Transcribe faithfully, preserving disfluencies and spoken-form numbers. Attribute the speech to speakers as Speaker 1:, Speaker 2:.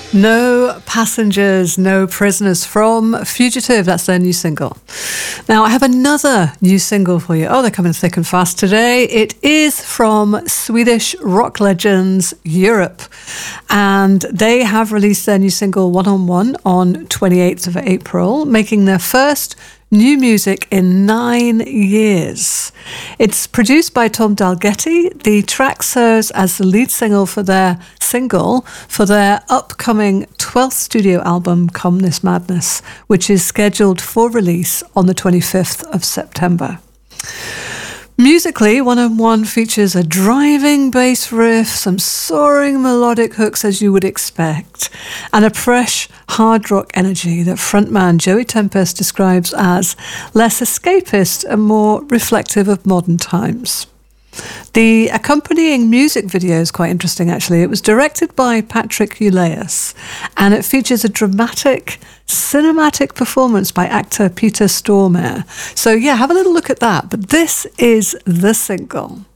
Speaker 1: No Passengers, No Prisoners from Fugitive. That's their new single. Now, I have another new single for you. Oh, they're coming thick and fast today. It is from Swedish rock legends Europe. And they have released their new single One on One on twenty-eighth of April, making their first new music in nine years. It's produced by Tom Dalgety. The track serves as the lead single for their single for their upcoming twelfth studio album, Come This Madness, which is scheduled for release on the twenty-fifth of September. Musically, One on One features a driving bass riff, some soaring melodic hooks as you would expect, and a fresh hard rock energy that frontman Joey Tempest describes as less escapist and more reflective of modern times. The accompanying music video is quite interesting, actually. It was directed by Patrick Ulaeus, and it features a dramatic, cinematic performance by actor Peter Stormare. So yeah, have a little look at that. But this is the single.